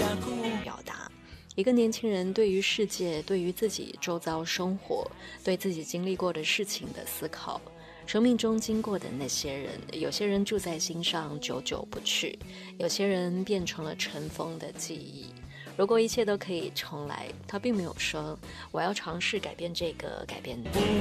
表达。一个年轻人对于世界，对于自己周遭生活，对自己经历过的事情的思考，生命中经过的那些人，有些人住在心上久久不去，有些人变成了尘封的记忆。如果一切都可以重来，他并没有说我要尝试改变这个改变那个。